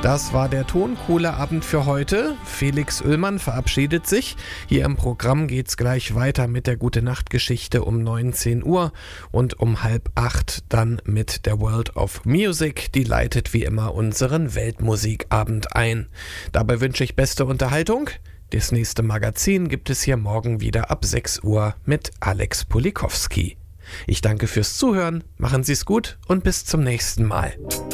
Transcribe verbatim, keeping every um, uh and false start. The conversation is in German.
Das war der Tonkohle-Abend für heute. Felix Uellmann verabschiedet sich. Hier im Programm geht's gleich weiter mit der Gute-Nacht-Geschichte um neunzehn Uhr und um halb acht dann mit der World of Music. Die leitet wie immer unseren Weltmusikabend ein. Dabei wünsche ich beste Unterhaltung. Das nächste Magazin gibt es hier morgen wieder ab sechs Uhr mit Alex Polikowski. Ich danke fürs Zuhören, machen Sie's gut und bis zum nächsten Mal.